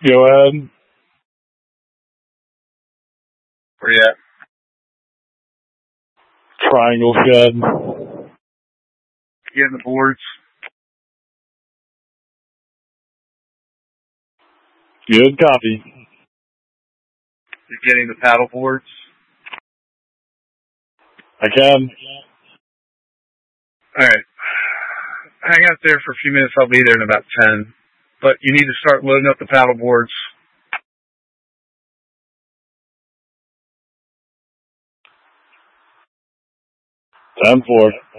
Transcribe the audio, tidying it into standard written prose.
Go ahead. Where you at? Triangle shed. Getting the boards. Good copy. You're getting the paddle boards. I can. Alright. Hang out there for a few minutes. I'll be there in about 10. But you need to start loading up the paddle boards. 10-4.